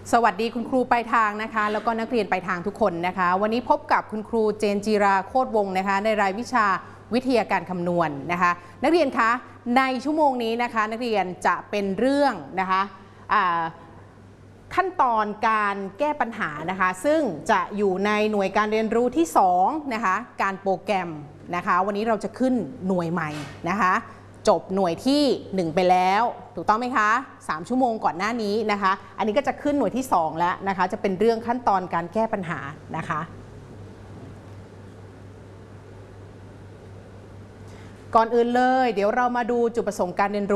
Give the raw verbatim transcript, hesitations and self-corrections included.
สวัสดีคุณครูปลายทางนะคะแล้วก็นักเรียนปลายทางทุกคนนะคะวันนี้พบกับคุณครูเจนจีราโคตรวงศ์นะคะในรายวิชาวิทยาการคำนวณ นะคะนักเรียนคะในชั่วโมงนี้นะคะนักเรียนจะเป็นเรื่องนะคะขั้นตอนการแก้ปัญหานะคะซึ่งจะอยู่ในหน่วยการเรียนรู้ที่สองนะคะการโปรแกรมนะคะวันนี้เราจะขึ้นหน่วยใหม่นะคะจบหน่วยที่หนึ่งไปแล้วถูกต้องไหมคะสามชั่วโมงก่อนหน้านี้นะคะอันนี้ก็จะขึ้นหน่วยที่สองแล้วนะคะจะเป็นเรื่องขั้นตอนการแก้ปัญหานะคะก่อนอื่นเลยเดี๋ยวเรามาดูจุดประสงค์การเรียนรู้